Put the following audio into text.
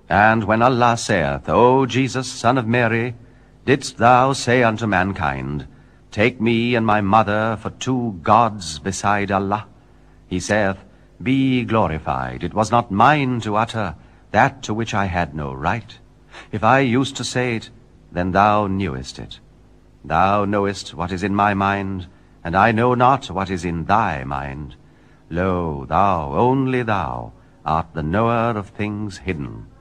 And when Allah saith, O Jesus, son of Mary, didst thou say unto mankind, Take me and my mother for two gods beside Allah? He saith, Be ye glorified, it was not mine to utter that to which I had no right. If I used to say it, then thou knewest it. Thou knowest what is in my mind, and I know not what is in thy mind. Lo, thou, only thou, art the knower of things hidden.